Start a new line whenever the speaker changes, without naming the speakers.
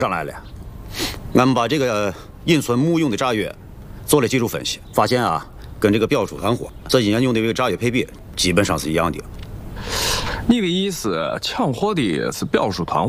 上来了。俺们把这个银村牧用的炸药做了技术分析，发现啊，跟这个表叔团伙这几年用的这个炸药配比基本上是一样的。
你的意思，抢货的是表叔团伙？